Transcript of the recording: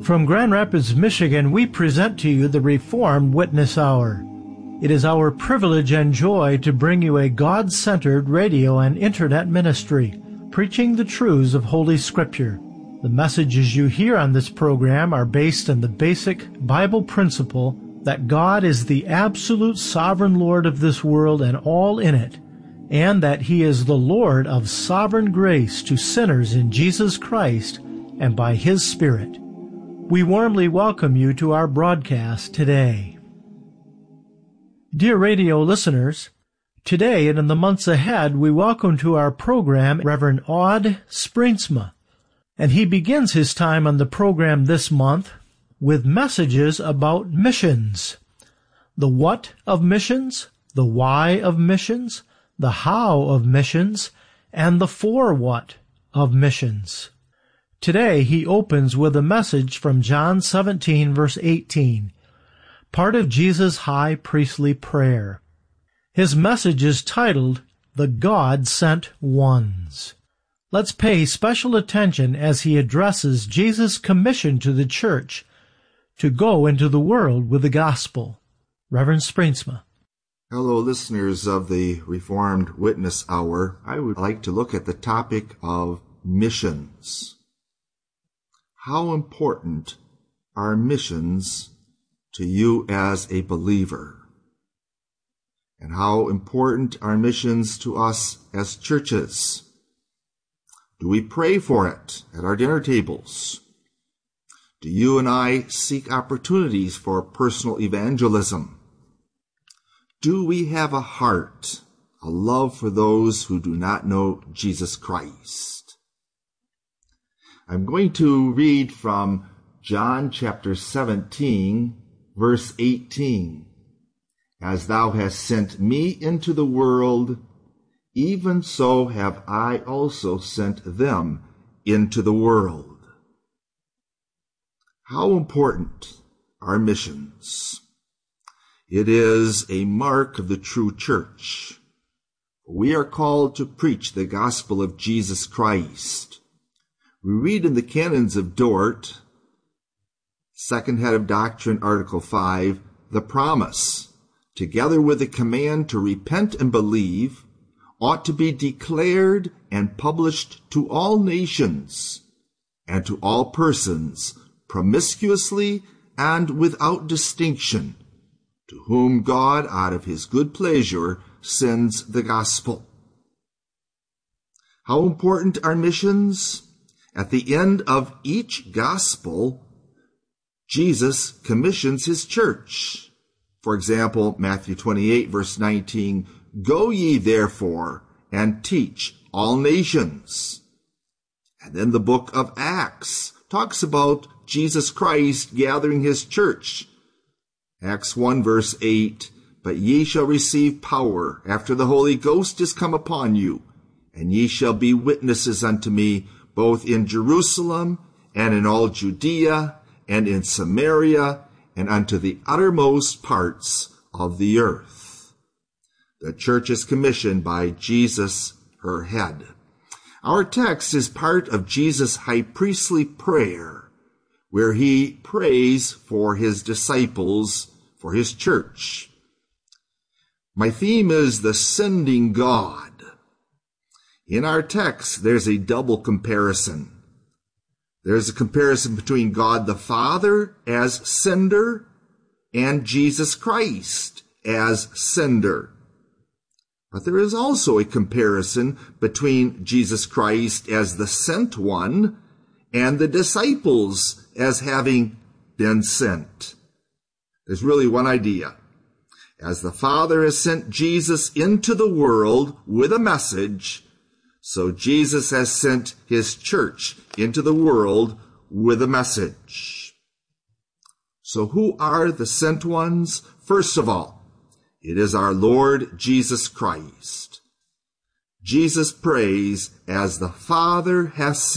From Grand Rapids, Michigan, we present to you the Reformed Witness Hour. It is our privilege and joy to bring you a God-centered radio and internet ministry, preaching the truths of Holy Scripture. The messages you hear on this program are based on the basic Bible principle that God is the absolute sovereign Lord of this world and all in it, and that He is the Lord of sovereign grace to sinners in Jesus Christ and by His Spirit. We warmly welcome you to our broadcast today. Dear radio listeners, today and in the months ahead, we welcome to our program Reverend Aud Sprintsma, and he begins his time on the program this month with messages about missions. The what of missions, the why of missions, the how of missions, and the for what of missions. Today he opens with a message from John 17, verse 18, part of Jesus' high priestly prayer. His message is titled, The God-Sent Ones. Let's pay special attention as he addresses Jesus' commission to the church to go into the world with the gospel. Reverend Sprintsma. Hello, listeners of the Reformed Witness Hour. I would like to look at the topic of missions. How important are missions to you as a believer? And how important are missions to us as churches? Do we pray for it at our dinner tables? Do you and I seek opportunities for personal evangelism? Do we have a heart, a love for those who do not know Jesus Christ? I'm going to read from John chapter 17, verse 18. As thou hast sent me into the world, even so have I also sent them into the world. How important are missions? It is a mark of the true church. We are called to preach the gospel of Jesus Christ. We read in the Canons of Dort, Second Head of Doctrine, Article 5, the promise, together with the command to repent and believe, ought to be declared and published to all nations and to all persons, promiscuously and without distinction, to whom God, out of His good pleasure, sends the gospel. How important are missions? At the end of each gospel, Jesus commissions His church. For example, Matthew 28, verse 19, Go ye therefore and teach all nations. And then the book of Acts talks about Jesus Christ gathering His church. Acts 1, verse 8, But ye shall receive power after the Holy Ghost is come upon you, and ye shall be witnesses unto me both in Jerusalem and in all Judea and in Samaria and unto the uttermost parts of the earth. The church is commissioned by Jesus, her head. Our text is part of Jesus' high priestly prayer, where He prays for His disciples, for His church. My theme is the sending God. In our text, there's a double comparison. There's a comparison between God the Father as sender and Jesus Christ as sender. But there is also a comparison between Jesus Christ as the sent one and the disciples as having been sent. There's really one idea. As the Father has sent Jesus into the world with a message, so Jesus has sent His church into the world with a message. So who are the sent ones? First of all, it is our Lord Jesus Christ. Jesus prays, as the Father has